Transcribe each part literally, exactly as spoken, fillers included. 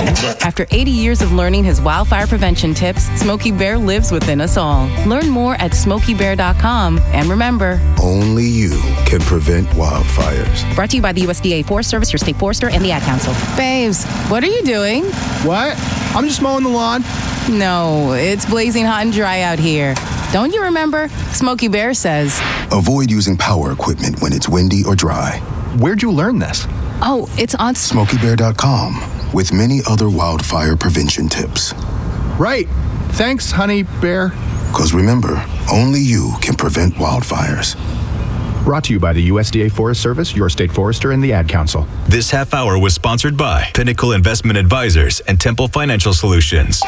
again. After eighty years of learning his wildfire prevention tips, Smokey Bear lives within us all. Learn more at smokey bear dot com. And remember, only you can prevent wildfires. Brought to you by the U S D A Forest Service, your state forester, and the Ad Council. Babes, what are you doing? What? I'm just mowing the lawn. No, it's blazing hot and dry out here. Don't you remember? Smokey Bear says, avoid using power equipment when it's windy or dry. Where'd you learn this? Oh, it's on smokey bear dot com with many other wildfire prevention tips. Right. Thanks, honey bear. Because remember, only you can prevent wildfires. Brought to you by the U S D A Forest Service, your state forester, and the Ad Council. This half hour was sponsored by Pinnacle Investment Advisors and Temple Financial Solutions.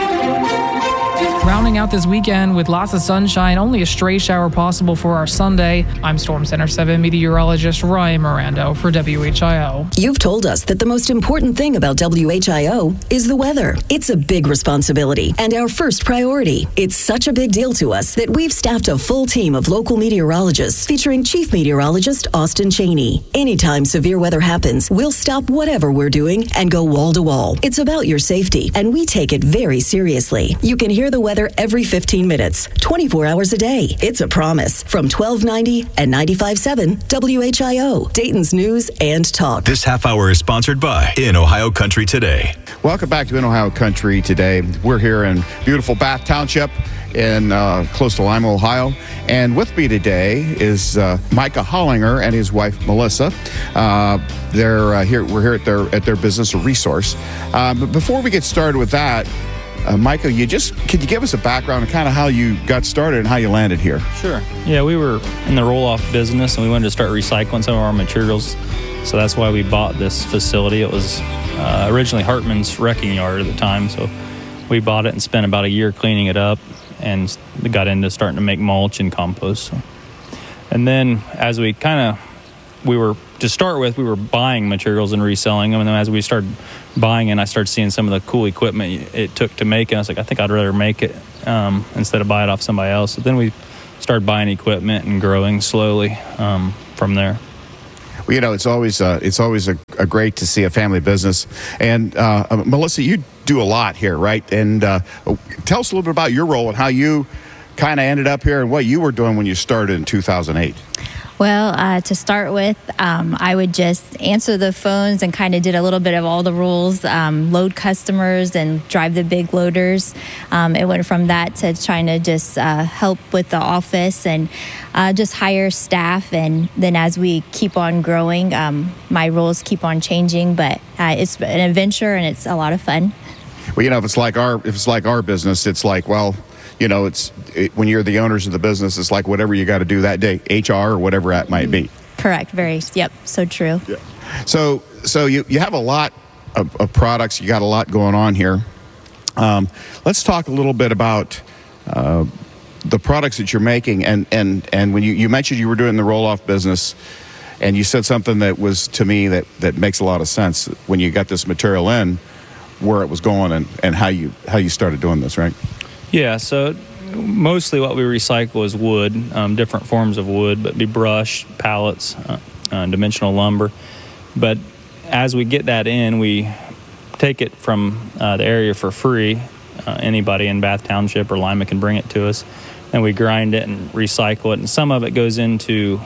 Rounding out this weekend with lots of sunshine, only a stray shower possible for our Sunday. I'm Storm Center seven meteorologist Ryan Mirando for W H I O. You've told us that the most important thing about W H I O is the weather. It's a big responsibility and our first priority. It's such a big deal to us that we've staffed a full team of local meteorologists featuring Chief Meteorologist Austin Cheney. Anytime severe weather happens, we'll stop whatever we're doing and go wall to wall. It's about your safety, and we take it very seriously. You can hear the weather every fifteen minutes, twenty-four hours a day. It's a promise from twelve ninety and ninety-five point seven W H I O, Dayton's News and Talk. This half hour is sponsored by In Ohio Country Today. Welcome back to In Ohio Country Today. We're here in beautiful Bath Township in uh, close to Lima, Ohio. And with me today is uh, Micah Hollinger and his wife, Melissa. Uh, they're uh, here. We're here at their at their business, Resource. Uh, but before we get started with that, Uh, Micah, you just could you give us a background of kind of how you got started and how you landed here? Sure. Yeah, we were in the roll-off business and we wanted to start recycling some of our materials. So that's why we bought this facility. It was uh, originally Hartman's wrecking yard at the time. So we bought it and spent about a year cleaning it up and got into starting to make mulch and compost. So. And then as we kind of, we were, to start with, we were buying materials and reselling them. And then as we started buying and I started seeing some of the cool equipment it took to make it, I was like, I think I'd rather make it um, instead of buy it off somebody else. So then we started buying equipment and growing slowly um, from there. Well, you know, it's always uh, it's always a, a great to see a family business. And uh, uh, Melissa, you do a lot here, right? And uh, tell us a little bit about your role and how you kind of ended up here and what you were doing when you started in two thousand eight. Well, uh, to start with, um, I would just answer the phones and kind of did a little bit of all the roles, um, load customers and drive the big loaders. Um, it went from that to trying to just uh, help with the office and uh, just hire staff. And then as we keep on growing, um, my roles keep on changing. But uh, it's an adventure and it's a lot of fun. Well, you know, if it's like our if it's like our business, it's like, well, you know, it's it, when you're the owners of the business, it's like whatever you got to do that day, H R or whatever that might be. Correct. Very. Yep. So true. Yeah. So so you, you have a lot of, of products. You got a lot going on here. Um, let's talk a little bit about uh, the products that you're making. And, and, and when you, you mentioned you were doing the roll-off business, and you said something that was, to me, that, that makes a lot of sense when you got this material in, where it was going and, and how you how you started doing this, right? Yeah, so mostly what we recycle is wood, um, different forms of wood, but be brush, pallets, uh, uh, dimensional lumber. But as we get that in, we take it from uh, the area for free. Uh, anybody in Bath Township or Lima can bring it to us. And we grind it and recycle it. And some of it goes into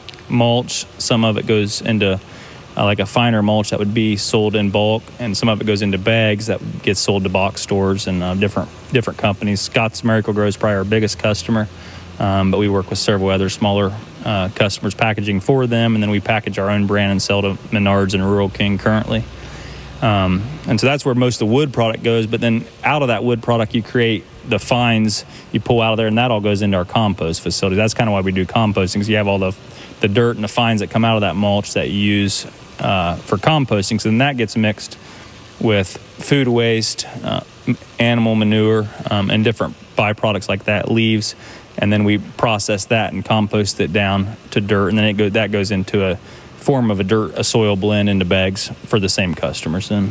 mulch, some of it goes into Uh, like a finer mulch that would be sold in bulk, and some of it goes into bags that gets sold to box stores and uh, different different companies. Scott's Miracle-Gro is probably our biggest customer, um, but we work with several other smaller uh, customers packaging for them, and then we package our own brand and sell to Menards and Rural King currently. Um, and so that's where most of the wood product goes, but then out of that wood product you create the fines you pull out of there, and that all goes into our compost facility. That's kind of why we do composting, because you have all the, the dirt and the fines that come out of that mulch that you use Uh, for composting. So then that gets mixed with food waste, uh, animal manure, um, and different byproducts like that, leaves, and then we process that and compost it down to dirt, and then it go, that goes into a form of a dirt, a soil blend into bags for the same customers. And,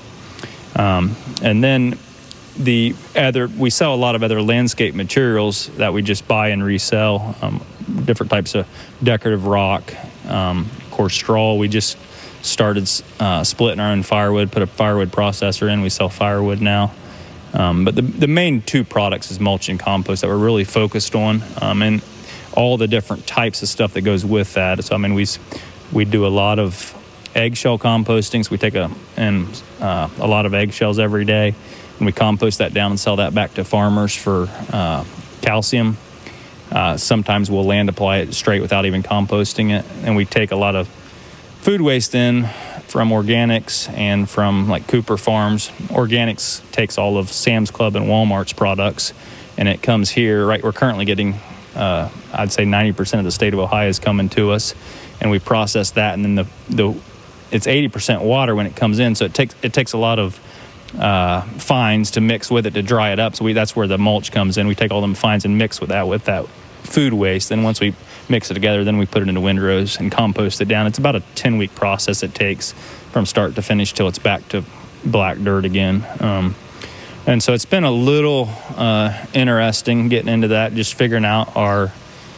um, and then the other, we sell a lot of other landscape materials that we just buy and resell, um, different types of decorative rock, um, of course straw. We just started uh, splitting our own firewood, put a firewood processor in. We sell firewood now. Um, but the, the main two products is mulch and compost that we're really focused on, um, and all the different types of stuff that goes with that. So, I mean, we we do a lot of eggshell composting. So we take a and uh, a lot of eggshells every day, and we compost that down and sell that back to farmers for uh, calcium. Uh, sometimes we'll land apply it straight without even composting it, and we take a lot of food waste in from organics and from like Cooper Farms. Organics takes all of Sam's Club and Walmart's products, and it comes here. Right, we're currently getting, uh, I'd say ninety percent of the state of Ohio is coming to us, and we process that, and then the the it's eighty percent water when it comes in, so it takes it takes a lot of uh, fines to mix with it to dry it up. So we that's where the mulch comes in. We take all them fines and mix with that with that food waste. Then once we mix it together, then we put it into windrows and compost it down. It's about a ten-week process it takes from start to finish till it's back to black dirt again. Um, and so it's been a little uh, interesting getting into that, just figuring out our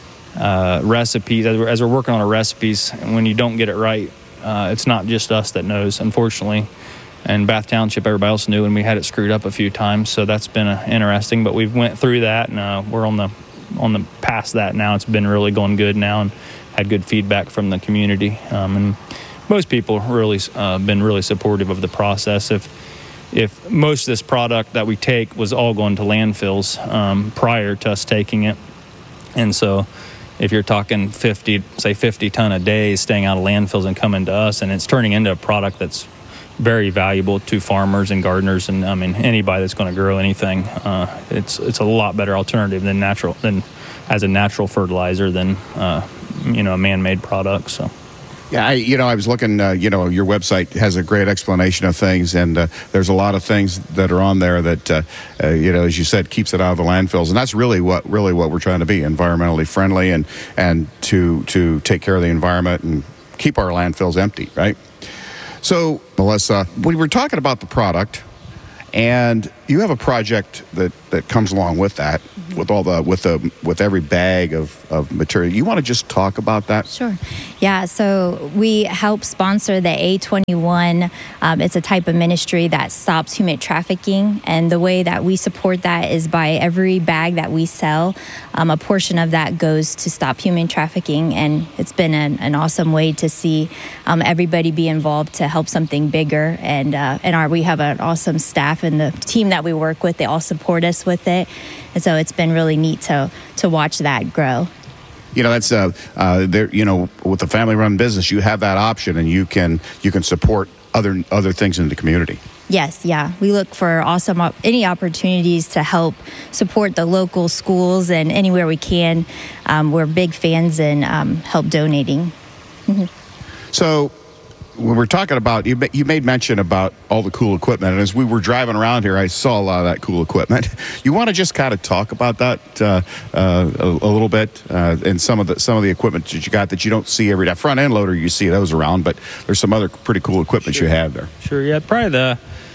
uh, recipes. As we're, as we're working on our recipes, and when you don't get it right, uh, it's not just us that knows, unfortunately. And Bath Township, everybody else knew, and we had it screwed up a few times. So that's been uh, interesting. But we've went through that, and uh, we're on the on the past that now. It's been really going good now, and had good feedback from the community. Um, and most people really uh, been really supportive of the process. If if most of this product that we take was all going to landfills um, prior to us taking it, and so if you're talking fifty, say fifty ton a day staying out of landfills and coming to us, and it's turning into a product that's very valuable to farmers and gardeners, and I mean anybody that's going to grow anything. Uh, it's it's a lot better alternative than natural than as a natural fertilizer than uh, you know a man-made product. So. Yeah, I, you know, I was looking, uh, you know, your website has a great explanation of things, and uh, there's a lot of things that are on there that, uh, uh, you know, as you said, keeps it out of the landfills, and that's really what really what we're trying to be, environmentally friendly, and and to to take care of the environment and keep our landfills empty, right? So, Melissa, we were talking about the product, and you have a project that, that comes along with that, mm-hmm. with all the with the with every bag of, of material. You want to just talk about that? Sure. Yeah. So we help sponsor the A twenty-one. Um, it's a type of ministry that stops human trafficking, and the way that we support that is by every bag that we sell, um, a portion of that goes to stop human trafficking, and it's been an, an awesome way to see um, everybody be involved to help something bigger. And uh, and our we have an awesome staff and the team that we work with. They all support us with it, and so it's been really neat to to watch that grow. You know, that's uh, uh, there. You know, with a family-run business, you have that option, and you can you can support other other things in the community. Yes, yeah, we look for awesome op- any opportunities to help support the local schools and anywhere we can. Um, we're big fans and um, help donating. Mm-hmm. So, when we're talking about, you, you made mention about all the cool equipment, and as we were driving around here, I saw a lot of that cool equipment. You want to just kind of talk about that uh, uh, a, a little bit, uh, and some of the some of the equipment that you got that you don't see every day. Front end loader, you see those around, but there's some other pretty cool equipment Sure. you have there. Sure, yeah, probably the,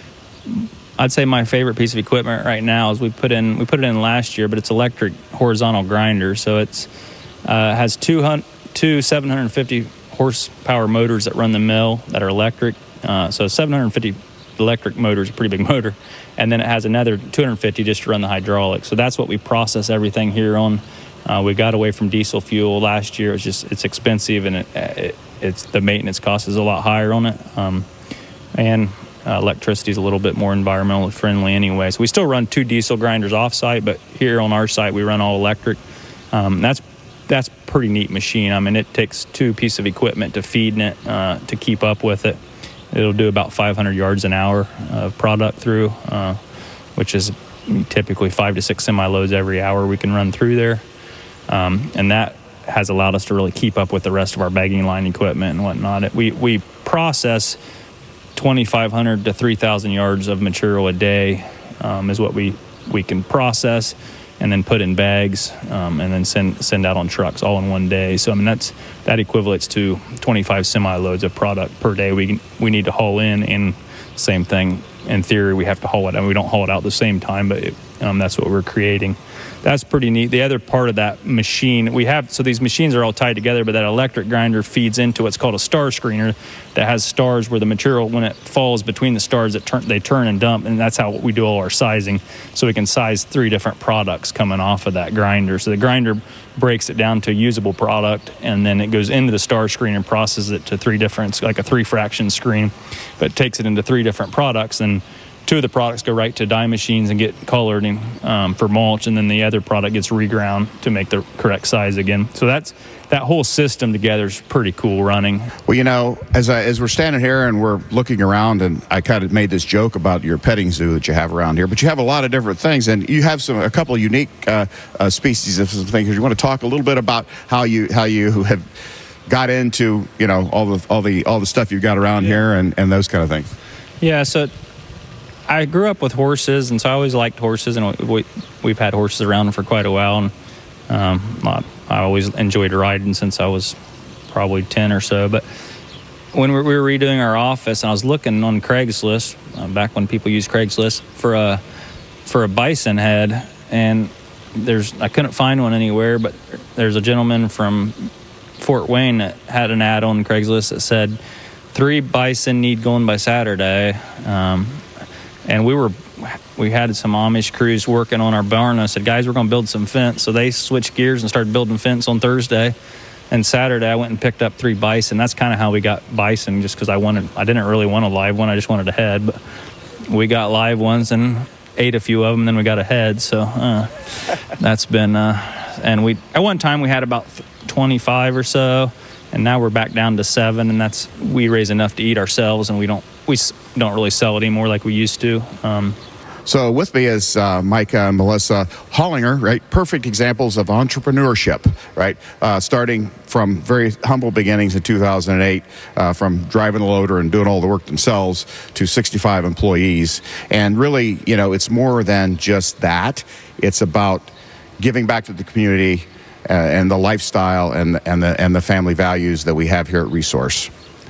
I'd say my favorite piece of equipment right now is we put in we put it in last year, but it's electric horizontal grinder, so it's uh, has two hundred, two seven hundred fifty horsepower motors that run the mill that are electric. Uh, so seven hundred fifty electric motor is a pretty big motor, and then it has another two hundred fifty just to run the hydraulics. So that's what we process everything here on. Uh, we got away from diesel fuel last year. It's just it's expensive, and it, it it's the maintenance cost is a lot higher on it, um, and uh, electricity is a little bit more environmentally friendly anyway. So we still run two diesel grinders off site, but here on our site we run all electric. Um, that's That's a pretty neat machine. I mean, it takes two pieces of equipment to feed it, uh, to keep up with it. It'll do about five hundred yards an hour of product through, uh, which is typically five to six semi-loads every hour we can run through there. Um, and that has allowed us to really keep up with the rest of our bagging line equipment and whatnot. It, we, we process twenty-five hundred to three thousand yards of material a day um, is what we, we can process, and then put in bags, um, and then send send out on trucks all in one day. So I mean that's that equates to twenty-five semi-loads of product per day we we need to haul in. And same thing in theory, we have to haul it. I mean, we don't haul it out at the same time, but it, Um, that's what we're creating. That's pretty neat. The other part of that machine, we have, so these machines are all tied together, but that electric grinder feeds into what's called a star screener that has stars where the material, when it falls between the stars, it turn, they turn and dump, and that's how we do all our sizing. So we can size three different products coming off of that grinder. So the grinder breaks it down to a usable product, and then it goes into the star screen and processes it to three different, like a three fraction screen, but takes it into three different products. And two of the products go right to dye machines and get colored and, um, for mulch, and then the other product gets reground to make the correct size again. So that's that whole system together is pretty cool running. Well, you know, as I, as we're standing here and we're looking around, and I kind of made this joke about your petting zoo that you have around here, but you have a lot of different things, and you have some a couple of unique uh, uh, species of some things. You want to talk a little bit about how you how you have got into, you know, all the all the all the stuff you've got around yeah. here and, and those kind of things. Yeah. So I grew up with horses, and so I always liked horses, and we, we've had horses around for quite a while, and um, I, I always enjoyed riding since I was probably ten or so. But when we were redoing our office, and I was looking on Craigslist, uh, back when people used Craigslist, for a for a bison head, and there's I couldn't find one anywhere, but there's a gentleman from Fort Wayne that had an ad on Craigslist that said, three bison need going by Saturday. Um, And we were, we had some Amish crews working on our barn. I said, guys, we're going to build some fence. So they switched gears and started building fence on Thursday. And Saturday, I went and picked up three bison. That's kind of how we got bison, just because I wanted, I didn't really want a live one. I just wanted a head. But we got live ones and ate a few of them. Then we got a head. So uh, that's been, uh, and we, at one time we had about twenty-five or so. And now we're back down to seven. And that's, we raise enough to eat ourselves, and we don't, we don't really sell it anymore like we used to. Um, so with me is uh, Micah and Melissa Hollinger, right? Perfect examples of entrepreneurship, right? Uh, starting from very humble beginnings in two thousand eight, uh, from driving the loader and doing all the work themselves to sixty-five employees. And really, you know, it's more than just that. It's about giving back to the community uh, and the lifestyle and, and, the, and the family values that we have here at Resource.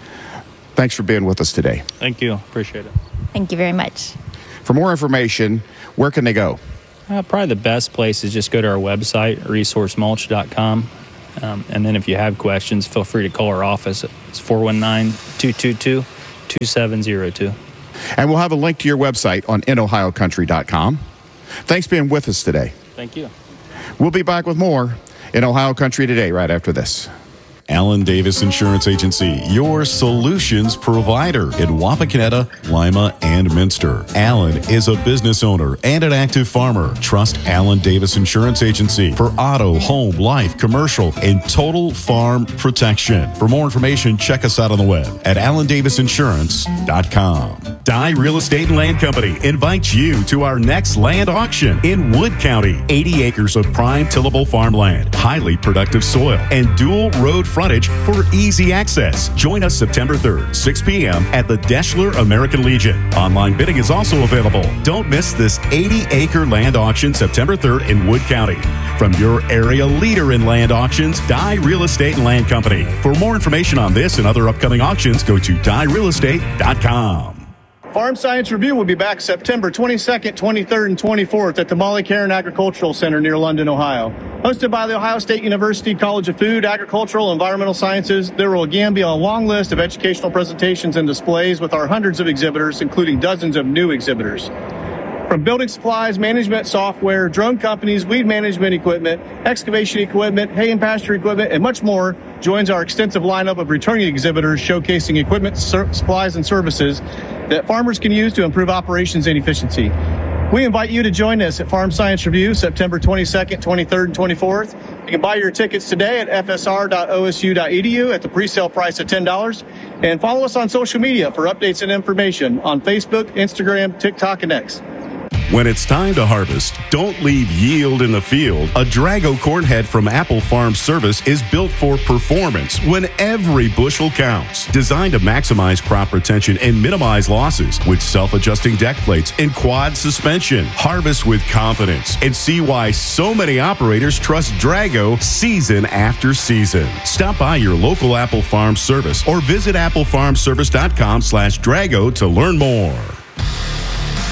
Thanks for being with us today. Thank you. Appreciate it. Thank you very much. For more information, where can they go? Uh, probably the best place is just go to our website, resource mulch dot com. Um, and then if you have questions, feel free to call our office. It's four one nine, two two two, two seven zero two. And we'll have a link to your website on in ohio country dot com. Thanks for being with us today. Thank you. We'll be back with more in Ohio Country Today right after this. Alan Davis Insurance Agency, your solutions provider in Wapakoneta, Lima, and Minster. Alan is a business owner and an active farmer. Trust Alan Davis Insurance Agency for auto, home, life, commercial, and total farm protection. For more information, check us out on the web at alan davis insurance dot com. Dye Real Estate and Land Company invites you to our next land auction in Wood County. eighty acres of prime tillable farmland, highly productive soil, and dual road frontage for easy access. Join us September third, six p.m. at the Deschler American Legion. Online bidding is also available. Don't miss this eighty acre land auction September third in Wood County. From your area leader in land auctions, Dye Real Estate and Land Company. For more information on this and other upcoming auctions, go to dye real estate dot com. Farm Science Review will be back September twenty-second, twenty-third, and twenty-fourth at the Molly Cairn Agricultural Center near London, Ohio. Hosted by the Ohio State University College of Food, Agricultural, and Environmental Sciences, there will again be a long list of educational presentations and displays with our hundreds of exhibitors, including dozens of new exhibitors. From building supplies, management software, drone companies, weed management equipment, excavation equipment, hay and pasture equipment, and much more, joins our extensive lineup of returning exhibitors showcasing equipment, ser- supplies, and services that farmers can use to improve operations and efficiency. We invite you to join us at Farm Science Review September twenty-second, twenty-third, and twenty-fourth. You can buy your tickets today at f s r dot o s u dot e d u at the pre-sale price of ten dollars. And follow us on social media for updates and information on Facebook, Instagram, TikTok, and X. When it's time to harvest, don't leave yield in the field. A Drago corn head from Apple Farm Service is built for performance when every bushel counts. Designed to maximize crop retention and minimize losses with self-adjusting deck plates and quad suspension. Harvest with confidence and see why so many operators trust Drago season after season. Stop by your local Apple Farm Service or visit apple farm service dot com slash Drago to learn more.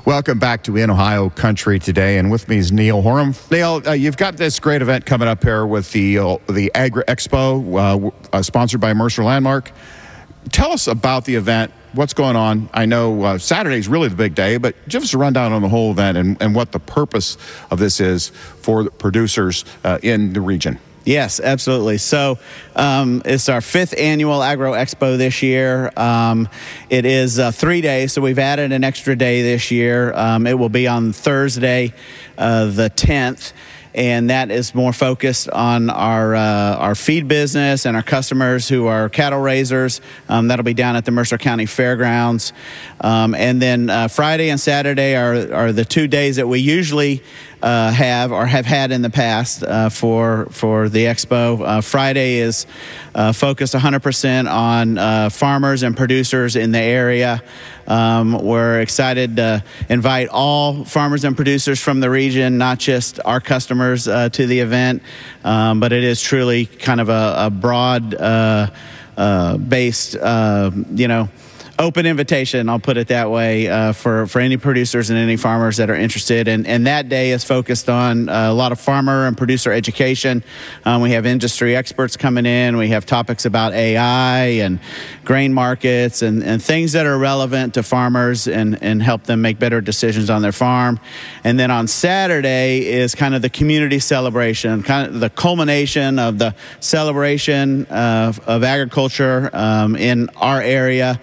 Welcome back to In Ohio Country today, and with me is Neil Horam. Neil, uh, you've got this great event coming up here with the uh, the Agri Expo, uh, uh, sponsored by Mercer Landmark. Tell us about the event. What's going on? I know uh, Saturday is really the big day, but give us a rundown on the whole event and, and what the purpose of this is for the producers uh, in the region. Yes, absolutely. So um, it's our fifth annual Agro Expo this year. Um, it is uh, three days, so we've added an extra day this year. Um, it will be on Thursday, uh, the tenth. And that is more focused on our uh, our feed business and our customers who are cattle raisers. Um, that'll be down at the Mercer County Fairgrounds. Um, and then uh, Friday and Saturday are, are the two days that we usually uh, have or have had in the past uh, for for the expo. Uh, Friday is uh, focused one hundred percent on uh, farmers and producers in the area. Um, we're excited to invite all farmers and producers from the region, not just our customers, uh, to the event, um, but it is truly kind of a, a broad uh, uh, based, uh, you know, open invitation, I'll put it that way, uh, for, for any producers and any farmers that are interested. And, and that day is focused on uh, a lot of farmer and producer education. Um, we have industry experts coming in. We have topics about A I and grain markets and, and things that are relevant to farmers and, and help them make better decisions on their farm. And then on Saturday is kind of the community celebration, kind of the culmination of the celebration of, of agriculture um, in our area.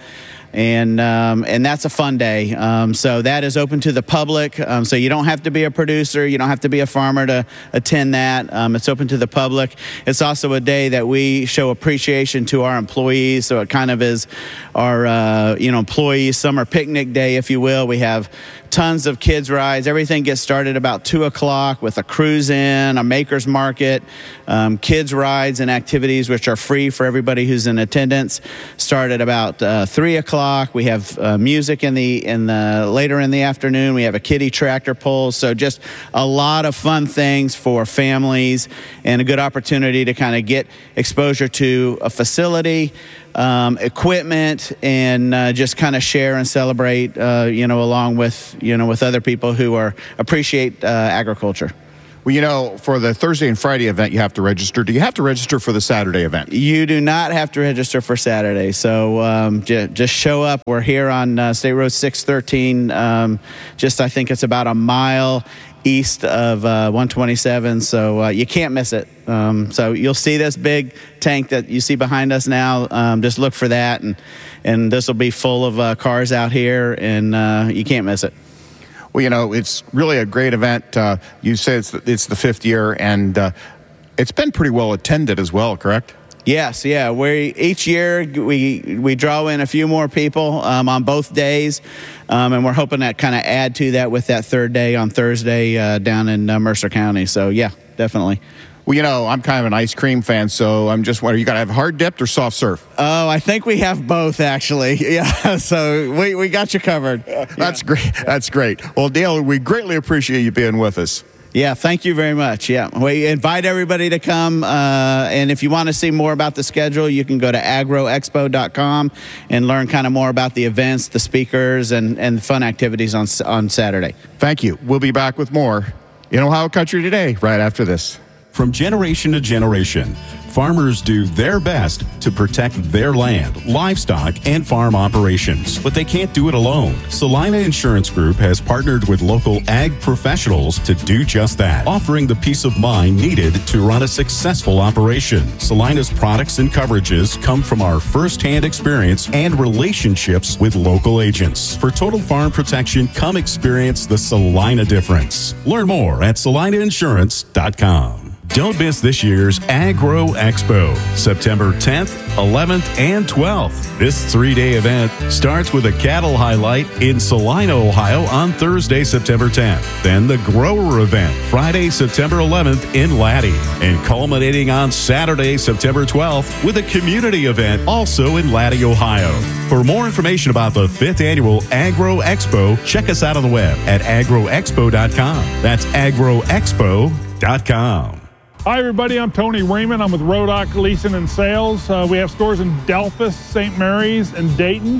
And um, and that's a fun day. Um, so that is open to the public. Um, so you don't have to be a producer. You don't have to be a farmer to attend that. Um, it's open to the public. It's also a day that we show appreciation to our employees. So it kind of is our uh, you know employee summer picnic day, if you will. We have tons of kids rides. Everything gets started about two o'clock with a cruise in, a maker's market, um, kids rides and activities which are free for everybody who's in attendance. Start at about uh, three o'clock. We have uh, music in the in the later in the afternoon. We have a kiddie tractor pull. So just a lot of fun things for families and a good opportunity to kind of get exposure to a facility, Um, equipment, and uh, just kind of share and celebrate, uh, you know, along with, you know, with other people who are appreciate uh, agriculture. Well, you know, for the Thursday and Friday event, you have to register. Do you have to register for the Saturday event? You do not have to register for Saturday. So um, j- just show up. We're here on uh, State Road six thirteen. Um, just, I think it's about a mile east of uh, one twenty-seven, so uh, you can't miss it. Um, so you'll see this big tank that you see behind us now. Um, just look for that, and and this will be full of uh, cars out here, and uh, you can't miss it. Well, you know, it's really a great event. Uh, you say it's the, it's the fifth year, and uh, it's been pretty well attended as well, correct? Yes, yeah. We each year we we draw in a few more people um, on both days, um, and we're hoping to kind of add to that with that third day on Thursday uh, down in uh, Mercer County. So yeah, definitely. Well, you know, I'm kind of an ice cream fan, so I'm just wondering, you got to have hard dipped or soft serve? Oh, I think we have both, actually. Yeah, so we, we got you covered. Uh, that's yeah. great. That's great. Well, Dale, we greatly appreciate you being with us. Yeah, thank you very much. Yeah, we invite everybody to come, uh, and if you want to see more about the schedule, you can go to agro expo dot com and learn kind of more about the events, the speakers, and, and fun activities on, on Saturday. Thank you. We'll be back with more in Ohio Country Today right after this. From generation to generation, farmers do their best to protect their land, livestock, and farm operations, but they can't do it alone. Salina Insurance Group has partnered with local ag professionals to do just that, offering the peace of mind needed to run a successful operation. Salina's products and coverages come from our first-hand experience and relationships with local agents. For total farm protection, come experience the Salina difference. Learn more at salina insurance dot com. Don't miss this year's Agro Expo, September tenth, eleventh, and twelfth. This three-day event starts with a cattle highlight in Salina, Ohio on Thursday, September tenth. Then the grower event, Friday, September eleventh in Laddie. And culminating on Saturday, September twelfth with a community event also in Laddie, Ohio. For more information about the fifth annual Agro Expo, check us out on the web at agro expo dot com. That's agro expo dot com. Hi, everybody. I'm Tony Raymond. I'm with Rodock Leasing and Sales. Uh, we have stores in Delphus, Saint Mary's, and Dayton.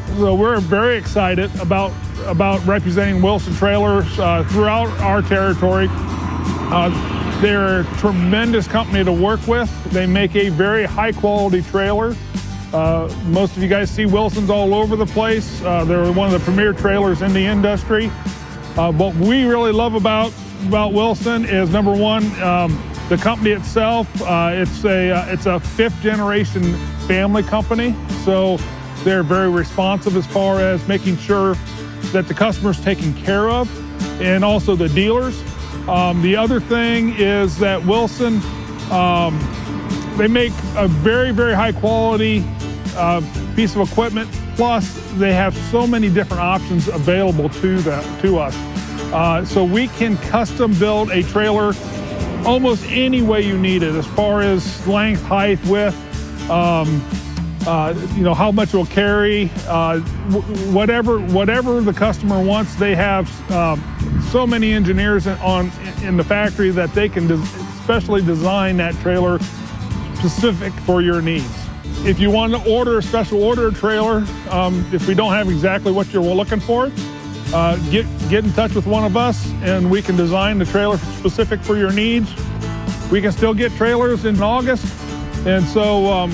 So we're very excited about about representing Wilson Trailers uh, throughout our territory. Uh, they're a tremendous company to work with. They make a very high quality trailer. Uh, most of you guys see Wilsons all over the place. Uh, they're one of the premier trailers in the industry. Uh, what we really love about, about Wilson is, number one, um, the company itself. Uh, it's a uh, it's a fifth generation family company, so they're very responsive as far as making sure that the customer's taken care of, and also the dealers. Um, the other thing is that Wilson, um, they make a very, very high quality uh, piece of equipment. Plus, they have so many different options available to the, to us. Uh, so we can custom build a trailer almost any way you need it, as far as length, height, width, um, uh, you know, how much it will carry, uh, whatever whatever the customer wants. They have um, so many engineers on in the factory that they can des- specially design that trailer specific for your needs. If you want to order a special order trailer, um, if we don't have exactly what you're looking for, uh, get get in touch with one of us and we can design the trailer specific for your needs. We can still get trailers in August, and so um,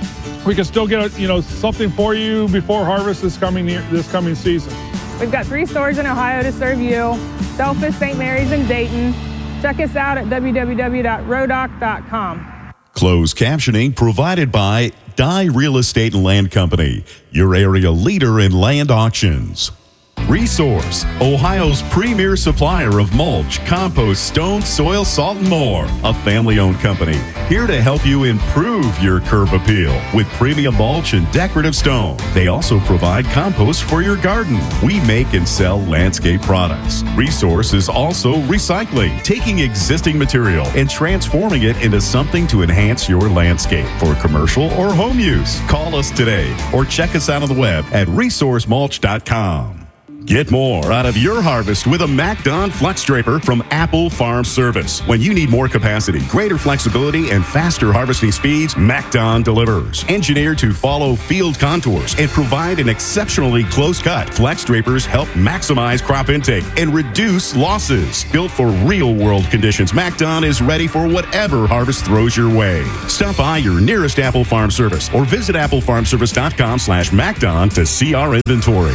we can still get a, you know something for you before harvest this coming year, this coming season. We've got three stores in Ohio to serve you: Selfish, Saint Mary's, and Dayton. Check us out at w w w dot rodoc dot com. Closed captioning provided by Dye Real Estate and Land Company, your area leader in land auctions. Resource, Ohio's premier supplier of mulch, compost, stone, soil, salt, and more. A family-owned company here to help you improve your curb appeal with premium mulch and decorative stone. They also provide compost for your garden. We make and sell landscape products. Resource is also recycling, taking existing material and transforming it into something to enhance your landscape for commercial or home use. Call us today or check us out on the web at resource mulch dot com. Get more out of your harvest with a MacDon Flex Draper from Apple Farm Service. When you need more capacity, greater flexibility, and faster harvesting speeds, MacDon delivers. Engineered to follow field contours and provide an exceptionally close cut, Flex Drapers help maximize crop intake and reduce losses. Built for real-world conditions, MacDon is ready for whatever harvest throws your way. Stop by your nearest Apple Farm Service or visit apple farm service dot com slash MacDon to see our inventory.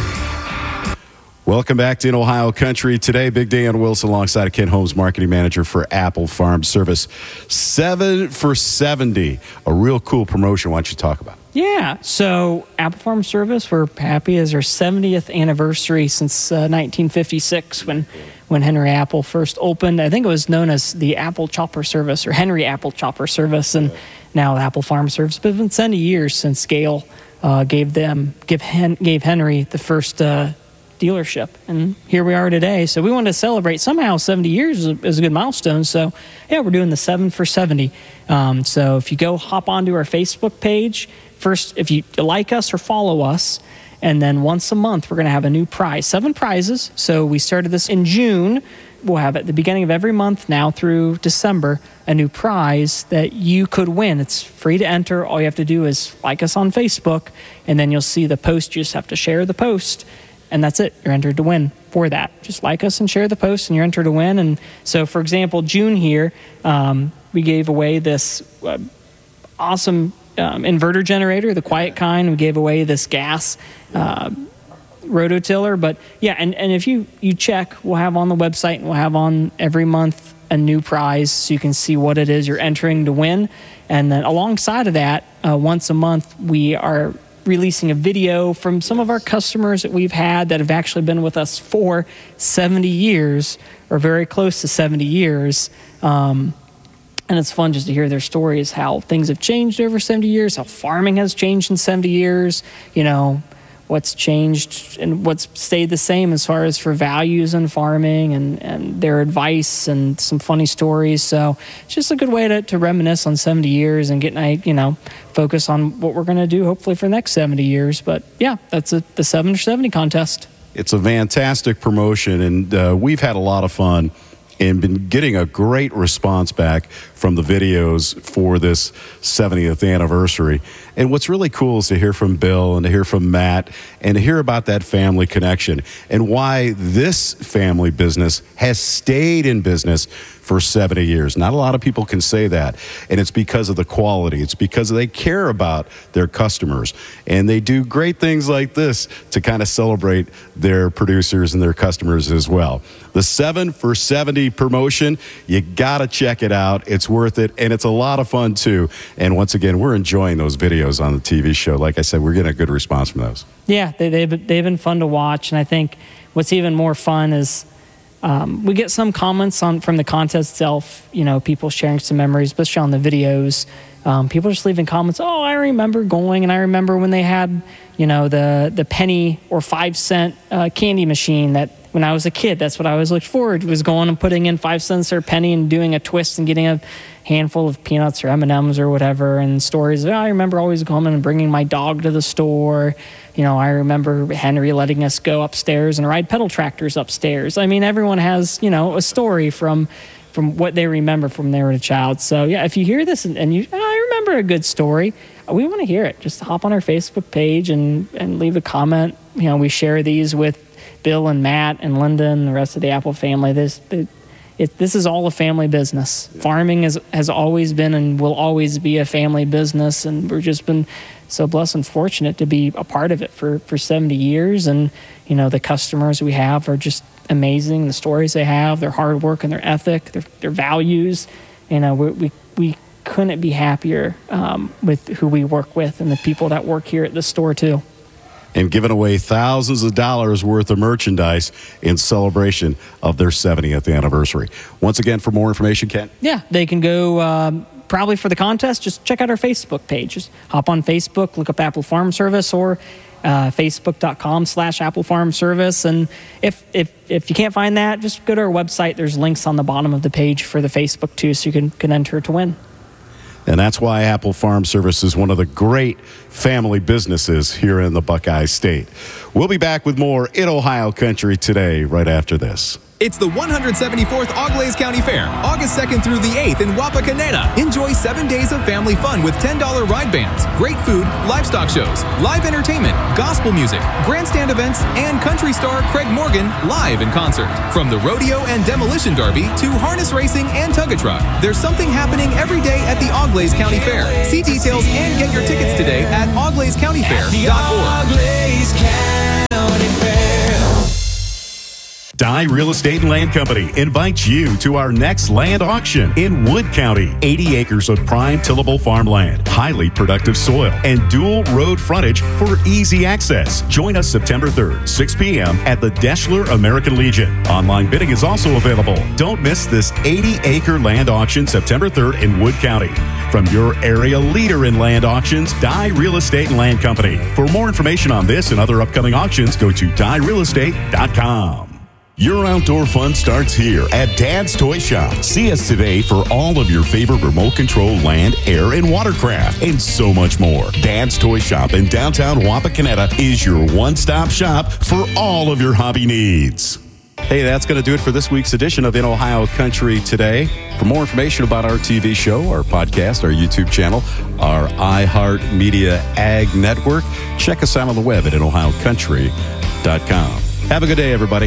Welcome back to In Ohio Country. Today, Big Dan Wilson alongside Ken Holmes, marketing manager for Apple Farm Service. Seven for seventy, a real cool promotion. Why don't you talk about it? Yeah, so Apple Farm Service, we're happy as our seventieth anniversary since uh, nineteen fifty-six when, when Henry Apple first opened. I think it was known as the Apple Chopper Service or Henry Apple Chopper Service, and now Apple Farm Service. But it's been seventy years since Gale uh, gave them give Hen- gave Henry the first uh, dealership, and here we are today. So we wanted to celebrate somehow seventy years is a, is a good milestone. So yeah, we're doing the seven for seventy. Um, so if you go hop onto our Facebook page, first if you like us or follow us, and then once a month we're going to have a new prize, seven prizes. So we started this in June. We'll have at the beginning of every month now through December a new prize that you could win. It's free to enter. All you have to do is like us on Facebook, and then you'll see the post. You just have to share the post, and that's it. You're entered to win for that. Just like us and share the post, and you're entered to win. And so, for example, June here, um, we gave away this uh, awesome um, inverter generator, the quiet kind. We gave away this gas uh, rototiller. But yeah, and, and if you, you check, we'll have on the website, and we'll have on every month a new prize so you can see what it is you're entering to win. And then alongside of that, uh, once a month, we are releasing a video from some of our customers that we've had that have actually been with us for seventy years or very close to seventy years. Um, and it's fun just to hear their stories, how things have changed over seventy years, how farming has changed in seventy years, you know, what's changed and what's stayed the same as far as for values in farming and, and their advice and some funny stories. So it's just a good way to, to reminisce on seventy years and get, you know, focus on what we're going to do hopefully for the next seventy years. But yeah, that's a, the seven for seventy contest. It's a fantastic promotion, and uh, we've had a lot of fun and been getting a great response back from the videos for this seventieth anniversary. And what's really cool is to hear from Bill and to hear from Matt and to hear about that family connection and why this family business has stayed in business for seventy years. Not a lot of people can say that. And it's because of the quality. It's because they care about their customers. And they do great things like this to kind of celebrate their producers and their customers as well. The seven for seventy promotion, you got to check it out. It's worth it. And it's a lot of fun, too. And once again, we're enjoying those videos on the T V show. Like I said, we're getting a good response from those. Yeah, they, they've, they've been fun to watch. And I think what's even more fun is um, we get some comments on from the contest itself, you know, people sharing some memories, especially on the videos. Um, people just leaving comments, oh, I remember going, and I remember when they had, you know, the, the penny or five cent uh, candy machine that when I was a kid, that's what I always looked forward to, was going and putting in five cents or a penny and doing a twist and getting a handful of peanuts or M and M's or whatever. And stories, oh, I remember always going and bringing my dog to the store. You know, I remember Henry letting us go upstairs and ride pedal tractors upstairs. I mean, everyone has, you know, a story from from what they remember from they were a child. So, yeah, if you hear this and, and you, oh, I remember a good story, we want to hear it. Just hop on our Facebook page and, and leave a comment. You know, we share these with Bill and Matt and Linda and the rest of the Apple family. This it, it, this is all a family business. Farming is, has always been and will always be a family business, and we've just been so blessed and fortunate to be a part of it for, for seventy years. And, you know, the customers we have are just amazing. The stories they have, their hard work and their ethic, their, their values. You know, we, we, we couldn't be happier um, with who we work with and the people that work here at the store, too. And giving away thousands of dollars worth of merchandise in celebration of their seventieth anniversary. Once again, for more information, Ken? Yeah, they can go um, probably for the contest. Just check out our Facebook page. Just hop on Facebook, look up Apple Farm Service, or uh, facebook.com slash Apple Farm Service. And if, if, if you can't find that, just go to our website. There's links on the bottom of the page for the Facebook, too, so you can, can enter to win. And that's why Apple Farm Service is one of the great family businesses here in the Buckeye State. We'll be back with more in Ohio Country today, right after this. It's the one hundred seventy-fourth Auglaize County Fair, August second through the eighth in Wapakoneta. Enjoy seven days of family fun with ten dollar ride bands, great food, livestock shows, live entertainment, gospel music, grandstand events, and country star Craig Morgan live in concert. From the rodeo and demolition derby to harness racing and tug-a-truck, there's something happening every day at the Auglaize County Fair. See details and get your tickets today at auglaize county fair dot org. Dye Real Estate and Land Company invites you to our next land auction in Wood County. eighty acres of prime tillable farmland, highly productive soil, and dual road frontage for easy access. Join us September third, six p.m. at the Deschler American Legion. Online bidding is also available. Don't miss this eighty acre land auction September third in Wood County. From your area leader in land auctions, Dye Real Estate and Land Company. For more information on this and other upcoming auctions, go to dye real estate dot com. Your outdoor fun starts here at Dad's Toy Shop. See us today for all of your favorite remote control land, air, and watercraft, and so much more. Dad's Toy Shop in downtown Wapakoneta is your one-stop shop for all of your hobby needs. Hey, that's going to do it for this week's edition of In Ohio Country Today. For more information about our T V show, our podcast, our YouTube channel, our iHeartMedia Ag Network, check us out on the web at in ohio country dot com. Have a good day, everybody.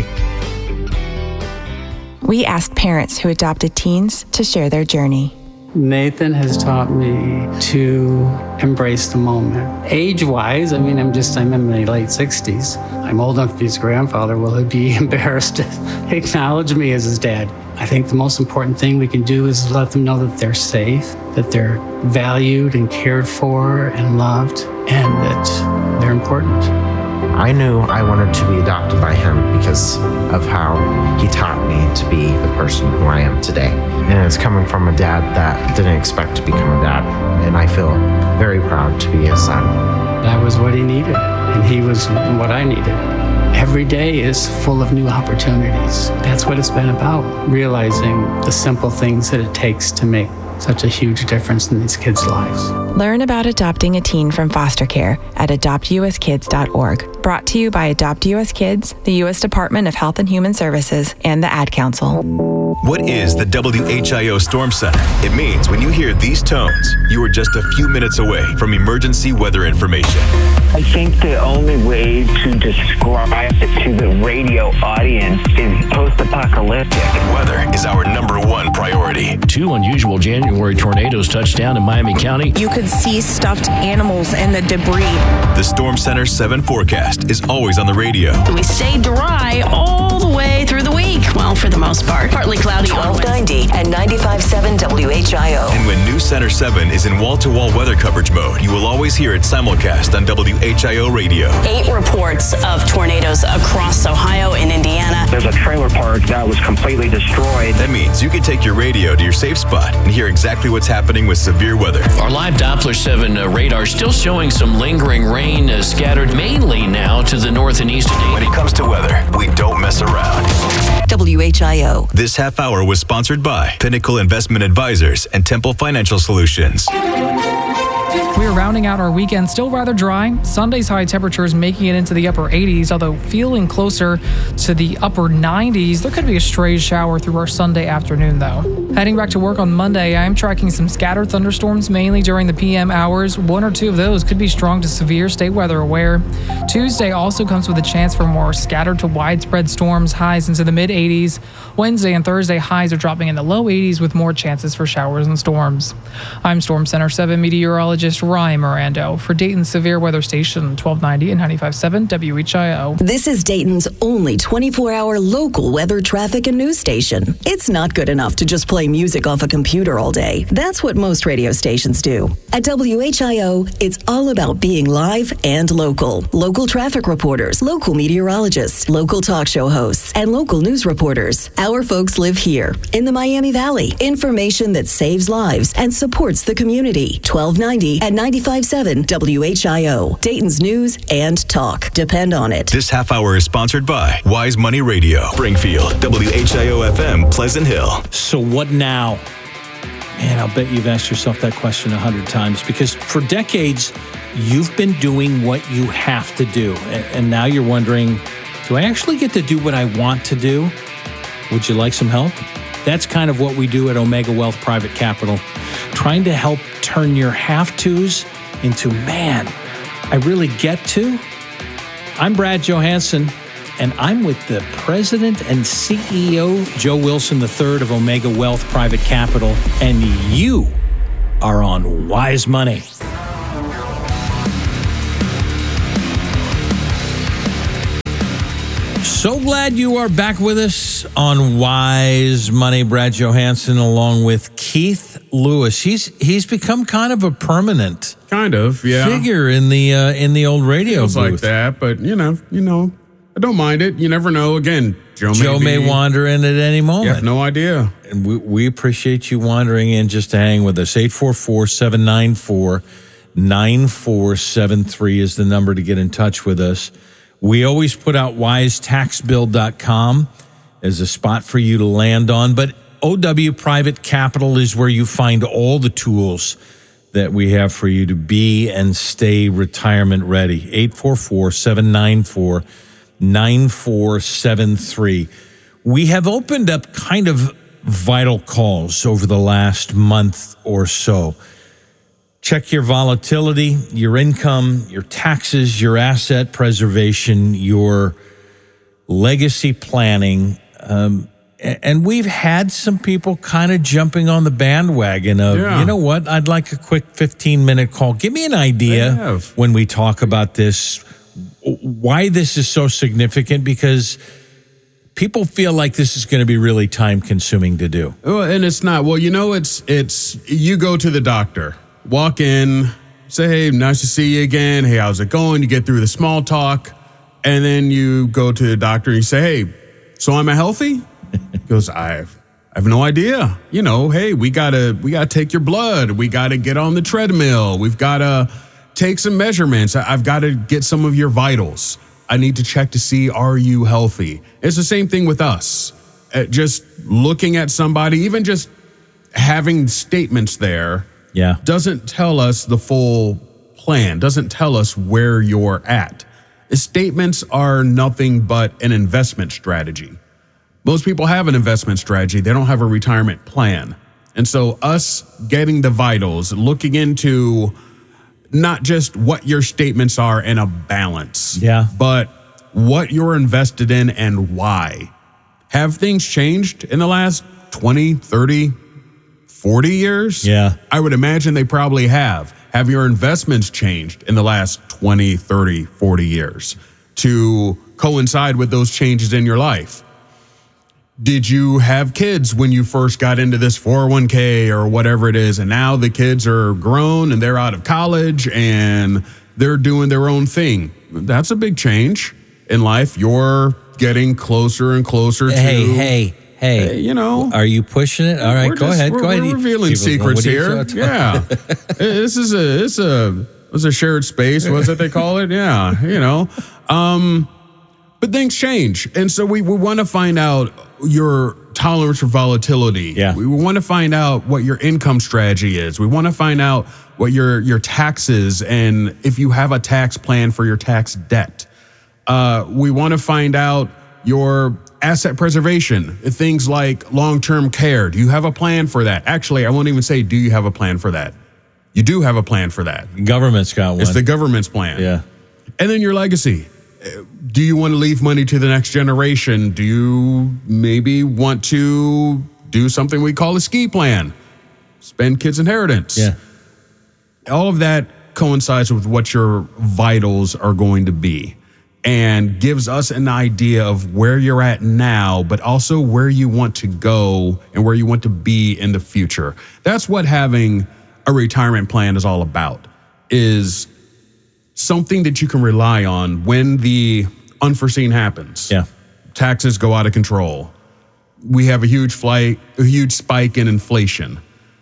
We asked parents who adopted teens to share their journey. Nathan has taught me to embrace the moment. Age-wise, I mean, I'm just, I'm in my late sixties. I'm old enough to be his grandfather. Will he be embarrassed to acknowledge me as his dad? I think the most important thing we can do is let them know that they're safe, that they're valued and cared for and loved, and that they're important. I knew I wanted to be adopted by him because of how he taught me to be the person who I am today. And it's coming from a dad that didn't expect to become a dad. And I feel very proud to be his son. That was what he needed, and he was what I needed. Every day is full of new opportunities. That's what it's been about, realizing the simple things that it takes to make such a huge difference in these kids' lives. Learn about adopting a teen from foster care at adopt u s kids dot org. Brought to you by Adopt U S Kids, the U S Department of Health and Human Services, and the Ad Council. What is the W H I O Storm Center? It means when you hear these tones, you are just a few minutes away from emergency weather information. I think the only way to describe it to the radio audience is post-apocalyptic. And weather is our number one priority. Two unusual January tornadoes touched down in Miami County. You could see stuffed animals and the debris. The Storm Center seven forecast is always on the radio. We stay dry all the way through the week. Well, for the most part. Partly cloudy on twelve ninety and ninety-five point seven W H I O. And when News Center seven is in wall-to-wall weather coverage mode, you will always hear it simulcast on W H I O radio. Eight reports of tornadoes across Ohio and Indiana. There's a trailer park that was completely destroyed. That means you can take your radio to your safe spot and hear exactly what's happening with severe weather. Our live Doppler seven uh, radar still showing some lingering rain uh, scattered mainly now to the north and east. When it comes to weather, we don't mess around. W H I O. This half hour was sponsored by Pinnacle Investment Advisors and Temple Financial Solutions. We're rounding out our weekend still rather dry. Sunday's high temperatures making it into the upper eighties, although feeling closer to the upper nineties. There could be a stray shower through our Sunday afternoon, though. Heading back to work on Monday, I am tracking some scattered thunderstorms, mainly during the P M hours. One or two of those could be strong to severe, stay weather aware. Tuesday also comes with a chance for more scattered to widespread storms, highs into the mid-eighties. Wednesday and Thursday, highs are dropping in the low eighties with more chances for showers and storms. I'm Storm Center seven meteorologist Ryan Mirando for Dayton's Severe Weather Station, twelve ninety and ninety-five point seven W H I O. This is Dayton's only twenty-four hour local weather, traffic, and news station. It's not good enough to just play music off a computer all day. That's what most radio stations do. At W H I O, it's all about being live and local. Local traffic reporters, local meteorologists, local talk show hosts, and local news reporters. Our folks live here in the Miami Valley. Information that saves lives and supports the community. twelve ninety and ninety-five point seven W H I O. Dayton's news and talk. Depend on it. This half hour is sponsored by Wise Money Radio, Springfield, W H I O F M, Pleasant Hill. So what now? Man, I'll bet you've asked yourself that question a hundred times, because for decades, you've been doing what you have to do. And now you're wondering, do I actually get to do what I want to do? Would you like some help? That's kind of what we do at Omega Wealth Private Capital, trying to help turn your have-tos into, man, I really get to. I'm Brad Johansson, and I'm with the president and C E O, Joe Wilson the third of Omega Wealth Private Capital, and you are on Wise Money. So glad you are back with us on Wise Money. Brad Johansson along with Keith Lewis. He's he's become kind of a permanent kind of yeah figure in the uh, in the old radio Feels booth like that, but you know, you know, I don't mind it. You never know. Again, Joe, Joe may, may be, wander in at any moment. You have no idea. And we, we appreciate you wandering in just to hang with us. eight four four, seven nine four, nine four seven three is the number to get in touch with us. We always put out wise tax bill dot com as a spot for you to land on, but O W Private Capital is where you find all the tools that we have for you to be and stay retirement ready. eight four four, seven nine four, nine four seven three. We have opened up kind of vital calls over the last month or so. Check your volatility, your income, your taxes, your asset preservation, your legacy planning. Um, and we've had some people kind of jumping on the bandwagon of, yeah. you know what, I'd like a quick fifteen-minute call. Give me an idea when we talk about this, why this is so significant, because people feel like this is going to be really time-consuming to do. Well, and it's not. Well, you know, it's it's you go to the doctor. Walk in, say, hey, nice to see you again. Hey, how's it going? You get through the small talk, and then you go to the doctor and you say, hey, so am I healthy? He goes, I've, I have no idea. You know, hey, we gotta, we gotta take your blood. We gotta get on the treadmill. We've gotta take some measurements. I've got to get some of your vitals. I need to check to see, are you healthy? It's the same thing with us. Uh, just looking at somebody, even just having statements there, yeah, doesn't tell us the full plan, doesn't tell us where you're at. Statements are nothing but an investment strategy. Most people have an investment strategy. They don't have a retirement plan. And so us getting the vitals, looking into not just what your statements are in a balance, yeah, but what you're invested in and why. Have things changed in the last twenty, thirty, forty years? Yeah. I would imagine they probably have. Have your investments changed in the last twenty, thirty, forty years to coincide with those changes in your life? Did you have kids when you first got into this four oh one k or whatever it is, and now the kids are grown and they're out of college and they're doing their own thing? That's a big change in life. You're getting closer and closer to... Hey, hey, hey. You know. Are you pushing it? All right, We're go just- ahead. We're, Go ahead. we're revealing People- secrets what are you here. talking- Yeah. This is a, it's a, it's a shared space. What's that they call it? Yeah. You know. Um, but things change. And so we, we want to find out your tolerance for volatility. Yeah. We want to find out what your income strategy is. We want to find out what your, your taxes and if you have a tax plan for your tax debt. Uh, we want to find out your asset preservation, things like long-term care. Do you have a plan for that? Actually, I won't even say, do you have a plan for that? You do have a plan for that. Government's got one. It's the government's plan. Yeah. And then your legacy. Do you want to leave money to the next generation? Do you maybe want to do something we call a ski plan? Spend kids' inheritance. Yeah. All of that coincides with what your vitals are going to be and gives us an idea of where you're at now, but also where you want to go and where you want to be in the future. That's what having a retirement plan is all about, is something that you can rely on when the unforeseen happens. Yeah. Taxes go out of control. We have a huge flight, a huge spike in inflation.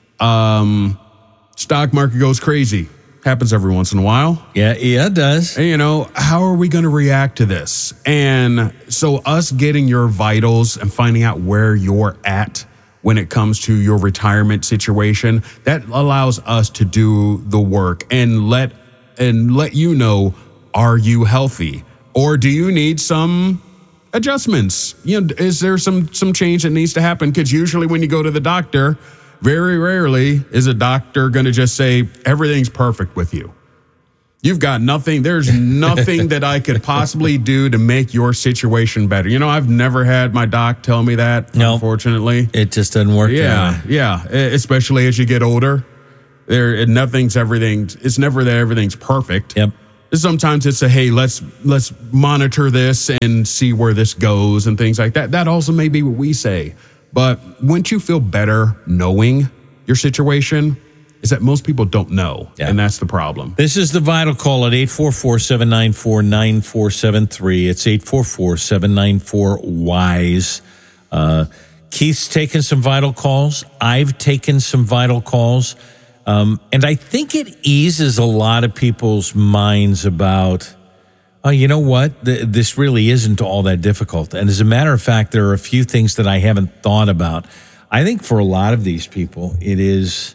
Um, stock market goes crazy. Happens every once in a while. Yeah, yeah, it does. And, you know, how are we going to react to this? And so us getting your vitals and finding out where you're at when it comes to your retirement situation, that allows us to do the work and let and let you know, are you healthy? Or do you need some adjustments? You know, is there some some change that needs to happen? Because usually when you go to the doctor, very rarely is a doctor going to just say, everything's perfect with you. You've got nothing. There's nothing that I could possibly do to make your situation better. You know, I've never had my doc tell me that, no, unfortunately. It just doesn't work. Yeah, yeah. Especially as you get older. There, nothing's everything. It's never that everything's perfect. Yep. Sometimes it's a, hey, let's let's monitor this and see where this goes and things like that. That also may be what we say. But once you feel better knowing your situation, is that most people don't know. Yeah. And that's the problem. This is the Vital Call at eight four four, seven nine four, nine four seven three. It's eight four four, seven nine four, W I S E. Uh, Keith's taken some vital calls. I've taken some vital calls. Um, and I think it eases a lot of people's minds about, oh, you know what? Th- this really isn't all that difficult. And as a matter of fact, there are a few things that I haven't thought about. I think for a lot of these people, it is,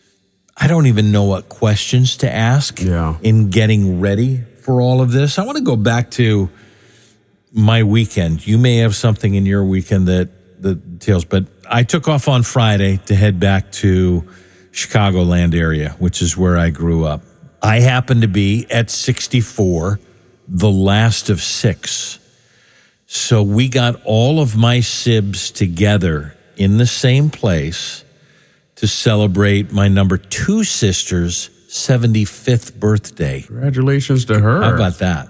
I don't even know what questions to ask yeah. in getting ready for all of this. I want to go back to my weekend. You may have something in your weekend that, that details, but I took off on Friday to head back to Chicagoland area, which is where I grew up. I happened to be at sixty-four, the last of six. So we got all of my sibs together in the same place to celebrate my number two sister's seventy-fifth birthday. Congratulations to her. How about that?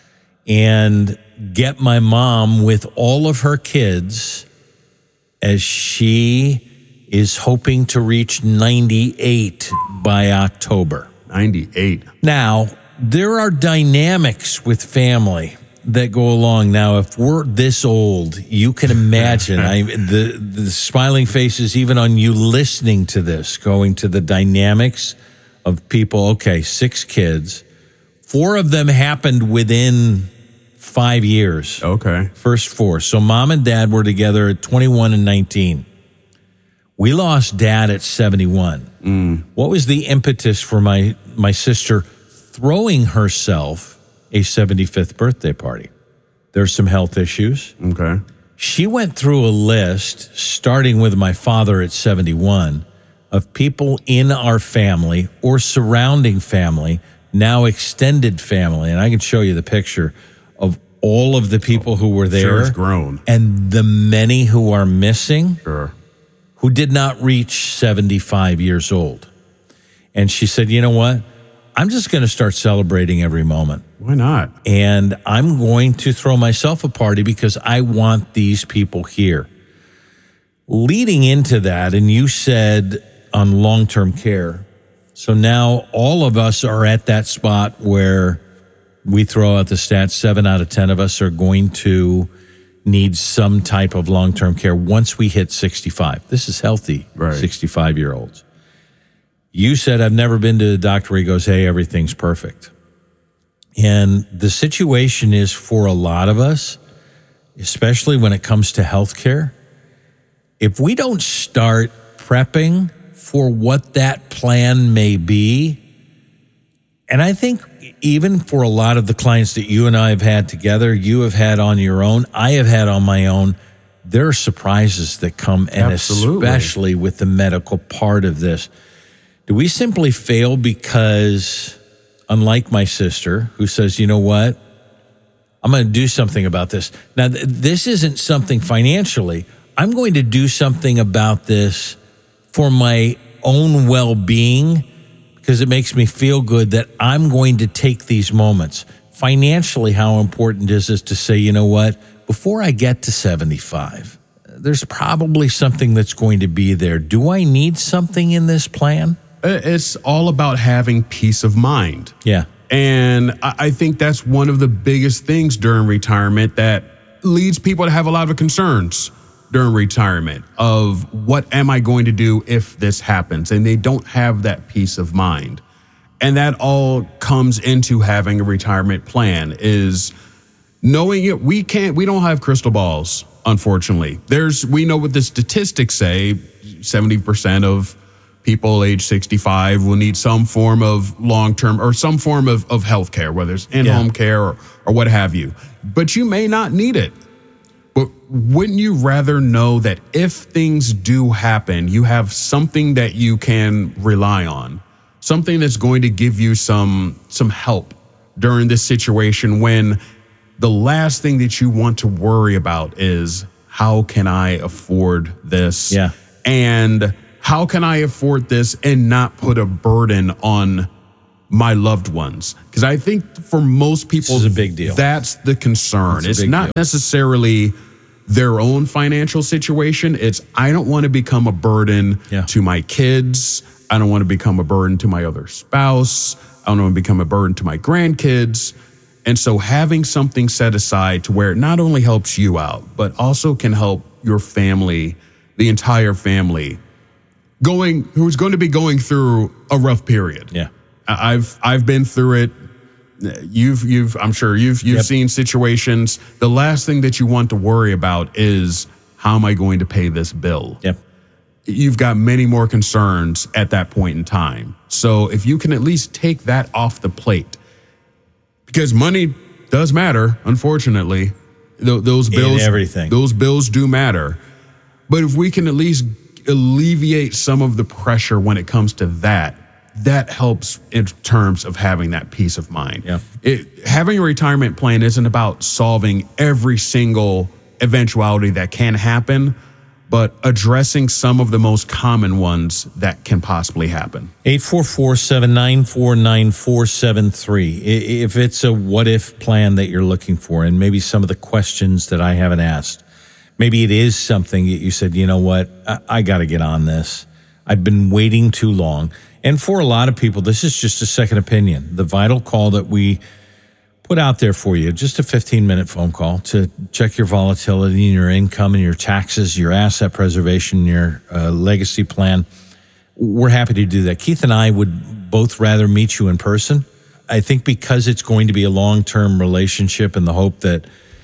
And get my mom with all of her kids as she is hoping to reach ninety-eight by October. ninety-eight. Now, there are dynamics with family that go along. Now, if we're this old, you can imagine I, the, the smiling faces even on you listening to this, going to the dynamics of people. Okay, six kids. Four of them happened within five years. Okay. First four. So mom and dad were together at twenty-one and nineteen. We lost dad at seventy-one. Mm. What was the impetus for my, my sister throwing herself a seventy-fifth birthday party? There's some health issues. Okay. She went through a list, starting with my father at seventy-one, of people in our family or surrounding family, now extended family. And I can show you the picture of all of the people who were there. Sure, it's grown. And the many who are missing, sure, who did not reach seventy-five years old. And she said, you know what? I'm just going to start celebrating every moment. Why not? And I'm going to throw myself a party because I want these people here. Leading into that, and you said on long-term care, so now all of us are at that spot where we throw out the stats, seven out of ten of us are going to need some type of long-term care once we hit sixty-five. This is healthy, right. sixty-five-year-olds. You said, I've never been to the doctor where he goes, hey, everything's perfect. And the situation is for a lot of us, especially when it comes to healthcare, if we don't start prepping for what that plan may be, and I think even for a lot of the clients that you and I have had together, you have had on your own, I have had on my own, there are surprises that come, and Absolutely. especially with the medical part of this. Do we simply fail because, unlike my sister, who says, you know what, I'm going to do something about this. Now, th- this isn't something financially. I'm going to do something about this for my own well-being because it makes me feel good that I'm going to take these moments. Financially, how important is it to say, you know what, before I get to seventy-five, there's probably something that's going to be there. Do I need something in this plan? It's all about having peace of mind. Yeah. And I think that's one of the biggest things during retirement that leads people to have a lot of concerns during retirement of what am I going to do if this happens? And they don't have that peace of mind. And that all comes into having a retirement plan is knowing it. We can't, we don't have crystal balls, unfortunately. There's, we know what the statistics say, seventy percent of people age sixty-five will need some form of long-term or some form of, of health care, whether it's in-home yeah. care or, or what have you. But you may not need it. But wouldn't you rather know that if things do happen, you have something that you can rely on, something that's going to give you some some help during this situation when the last thing that you want to worry about is how can I afford this? Yeah. And how can I afford this and not put a burden on my loved ones? Because I think for most people, this is a big deal. That's the concern. It's, it's not deal. necessarily their own financial situation. It's, I don't want to become a burden yeah. to my kids. I don't want to become a burden to my other spouse. I don't want to become a burden to my grandkids. And so having something set aside to where it not only helps you out, but also can help your family, the entire family, going who's going to be going through a rough period. Yeah. I've I've been through it. You've you've I'm sure you've you've yep. seen situations. The last thing that you want to worry about is how am I going to pay this bill? Yep. You've got many more concerns at that point in time. So if you can at least take that off the plate, because money does matter, unfortunately. Th- those bills, in everything. Those bills do matter. But if we can at least alleviate some of the pressure when it comes to that, that helps in terms of having that peace of mind. Yeah. It, having a retirement plan isn't about solving every single eventuality that can happen, but addressing some of the most common ones that can possibly happen. eight four four, seven nine four, nine four seven three. If it's a what-if plan that you're looking for, and maybe some of the questions that I haven't asked, maybe it is something that you said, you know what, I, I got to get on this. I've been waiting too long. And for a lot of people, this is just a second opinion. The Vital Call that we put out there for you, just a fifteen-minute phone call to check your volatility and your income and your taxes, your asset preservation, your uh, legacy plan. We're happy to do that. Keith and I would both rather meet you in person. I think because it's going to be a long-term relationship in the hope that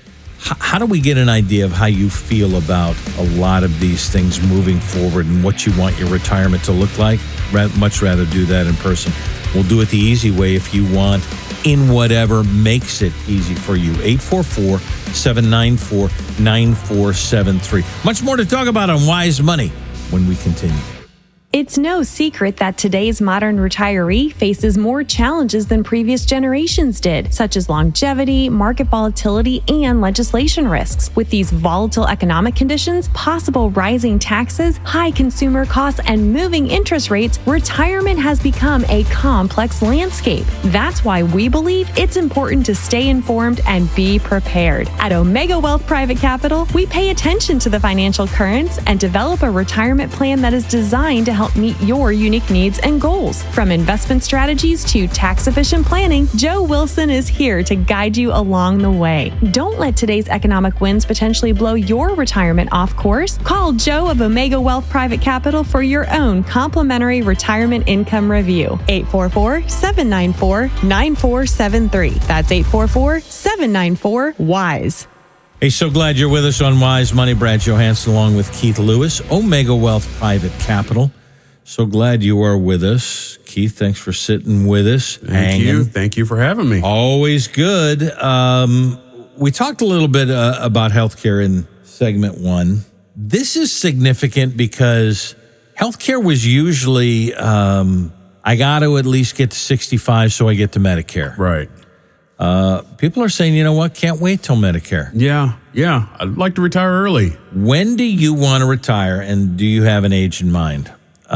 how do we get an idea of how you feel about a lot of these things moving forward and what you want your retirement to look like? Much rather do that in person. We'll do it the easy way if you want in whatever makes it easy for you. eight four four, seven nine four, nine four seven three. Much more to talk about on Wise Money when we continue. It's no secret that today's modern retiree faces more challenges than previous generations did, such as longevity, market volatility, and legislation risks. With these volatile economic conditions, possible rising taxes, high consumer costs, and moving interest rates, retirement has become a complex landscape. That's why we believe it's important to stay informed and be prepared. At Omega Wealth Private Capital, we pay attention to the financial currents and develop a retirement plan that is designed to help meet your unique needs and goals. From investment strategies to tax-efficient planning, Joe Wilson is here to guide you along the way. Don't let today's economic winds potentially blow your retirement off course. Call Joe of Omega Wealth Private Capital for your own complimentary retirement income review. eight four four, seven nine four, nine four seven three. That's eight four four, seven nine four, W I S E. Hey, so glad you're with us on Wise Money. Brad Johansson along with Keith Lewis, Omega Wealth Private Capital. So glad you are with us. Keith, thanks for sitting with us. Thank hanging. you. Thank you for having me. Always good. Um, we talked a little bit uh, about healthcare in segment one. This is significant because healthcare was usually, um, I got to at least get to sixty-five so I get to Medicare. Right. Uh, people are saying, you know what, can't wait till Medicare. Yeah, yeah. I'd like to retire early. When do you want to retire, and do you have an age in mind?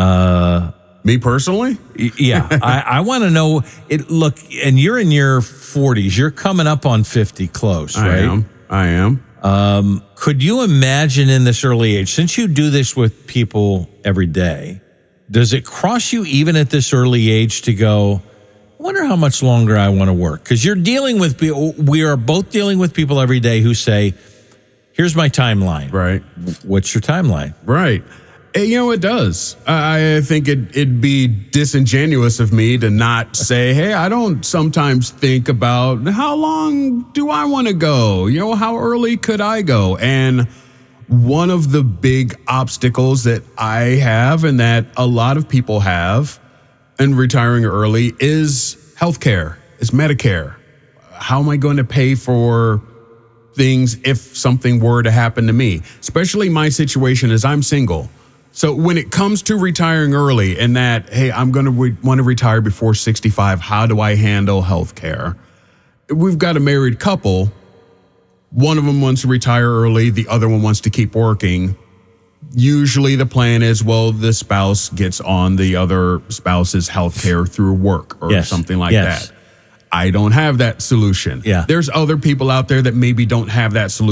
Uh, Me personally? Yeah. I, I want to know it. Look, and you're in your forties. You're coming up on fifty close, right? I am. I am. Um, could you imagine in this early age, since you do this with people every day, does it cross you even at this early age to go, I wonder how much longer I want to work? Because you're dealing with people, we are both dealing with people every day who say, here's my timeline. Right. What's your timeline? Right. You know, it does. I think it, it'd be disingenuous of me to not say, hey, I don't sometimes think about how long do I want to go? You know, how early could I go? And one of the big obstacles that I have and that a lot of people have in retiring early is healthcare, is Medicare. How am I going to pay for things if something were to happen to me? Especially my situation is I'm single. So when it comes to retiring early and that, hey, I'm going to re- want to retire before sixty-five, how do I handle health care? We've got a married couple. One of them wants to retire early. The other one wants to keep working. Usually the plan is, well, the spouse gets on the other spouse's health care through work or Yes. something like Yes. that. I don't have that solution. Yeah. There's other people out there that maybe don't have that solution.